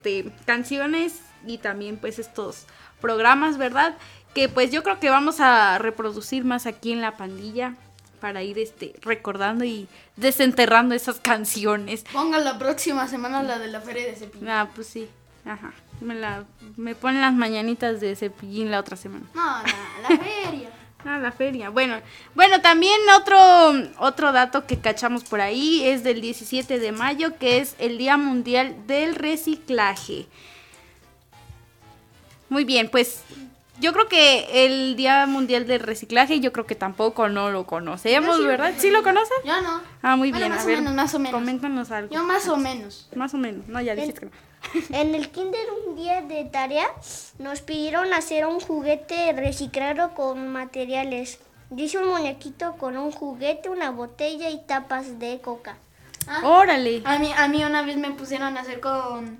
canciones y también pues estos programas, ¿verdad? Que pues yo creo que vamos a reproducir más aquí en La Pandilla para ir recordando y desenterrando esas canciones. Ponga la próxima semana la de la Feria de Cepillín. Ah, pues sí. Ajá. Me ponen las mañanitas de Cepillín la otra semana. No, la feria. La feria. Bueno, también otro dato que cachamos por ahí es del 17 de mayo, que es el Día Mundial del Reciclaje. Muy bien, pues yo creo que el Día Mundial del Reciclaje, yo creo que tampoco no lo conocemos, sí, ¿verdad? ¿Sí lo conocen? Yo no. Ah, muy bien. Más o menos. Coméntanos algo. Yo más o menos. Más o menos. No, ya dijiste que no. En el kinder un día de tarea nos pidieron hacer un juguete reciclado con materiales. Yo hice un muñequito con un juguete, una botella y tapas de coca. ¡Órale! A mí una vez me pusieron a hacer con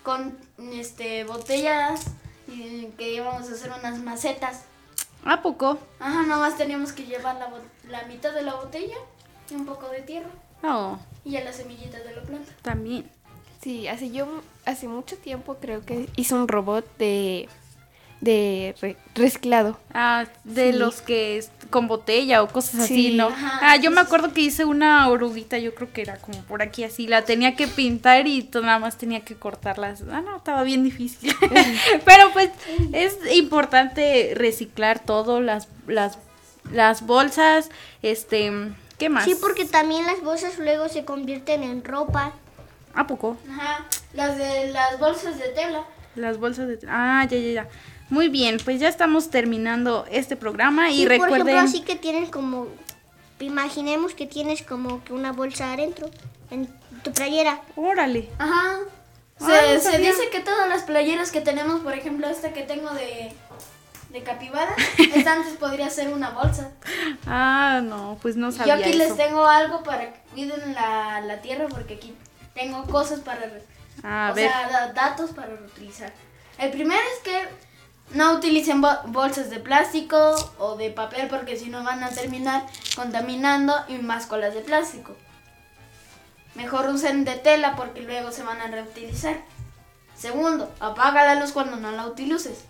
botellas y que íbamos a hacer unas macetas. ¿A poco? Ajá, nomás teníamos que llevar la mitad de la botella y un poco de tierra. No. Y ya las semillitas de la planta. También. Sí, hace mucho tiempo creo que hice un robot de reciclado. De sí. Los que con botella o cosas Sí. así, ¿no? Ajá, yo me acuerdo que hice una oruguita, yo creo que era como por aquí así, la tenía que pintar y nada más tenía que cortarlas. No, estaba bien difícil. Pero pues es importante reciclar todo, las bolsas, ¿qué más? Sí, porque también las bolsas luego se convierten en ropa. ¿A poco? Ajá, las bolsas de tela. Las bolsas de... ya. Muy bien, pues ya estamos terminando este programa y Sí, recuerden... por ejemplo, así que tienes como... Imaginemos que tienes como que una bolsa adentro, en tu playera. ¡Órale! Ajá. no Se sabía. dice que todas las playeras que tenemos, por ejemplo, esta que tengo de capibara, esta antes podría ser una bolsa. No, pues no sabía Yo aquí eso. les tengo algo para que cuiden la tierra, porque aquí tengo cosas para... datos para reutilizar. El primero es que no utilicen bolsas de plástico o de papel, porque si no van a terminar contaminando y más con las de plástico. Mejor usen de tela porque luego se van a reutilizar. Segundo, apaga la luz cuando no la utilices.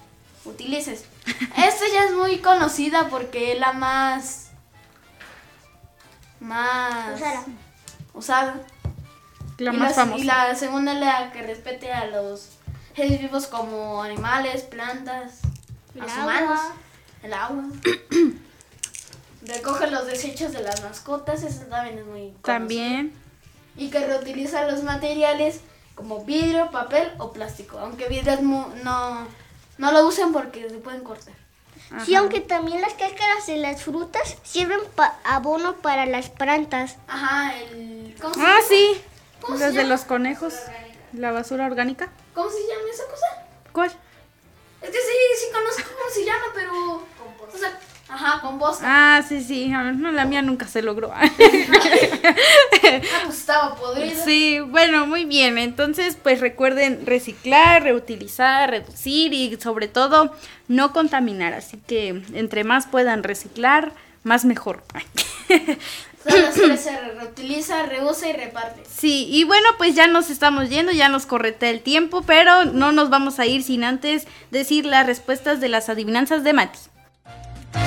Esta ya es muy conocida porque es la más usada. La más famosa. Y la segunda es la que respete a los seres vivos como animales, plantas, los humanos, el agua. Recoge los desechos de las mascotas, eso también es muy conocido. También. Y que reutiliza los materiales como vidrio, papel o plástico. Aunque vidrio no lo usen porque se pueden cortar. Ajá. Sí, aunque también las cáscaras de las frutas sirven abono para las plantas. Ajá, ¿cómo se llama? Sí. ¿Cómo se Los de llama? los conejos. La basura orgánica. ¿Cómo se llama esa cosa? ¿Cuál? Es que sí conozco cómo se llama, pero... O sea, composta. Sí. No, la mía nunca se logró. Pues estaba podrida. Sí, bueno, muy bien. Entonces, pues recuerden reciclar, reutilizar, reducir y sobre todo no contaminar. Así que entre más puedan reciclar, más mejor. Solo se reutiliza, reusa y reparte. Sí, y bueno, pues ya nos estamos yendo, ya nos corretea el tiempo, pero no nos vamos a ir sin antes decir las respuestas de las adivinanzas de Mati.